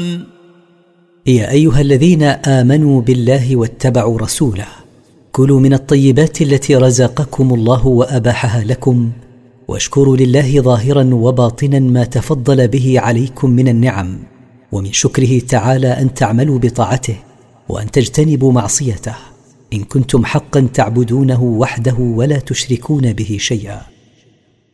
تعملون. يا أيها الذين آمنوا بالله واتبعوا رسوله كلوا من الطيبات التي رزقكم الله وأباحها لكم، واشكروا لله ظاهرا وباطنا ما تفضل به عليكم من النعم، ومن شكره تعالى أن تعملوا بطاعته وأن تجتنبوا معصيته، إن كنتم حقا تعبدونه وحده ولا تشركون به شيئا.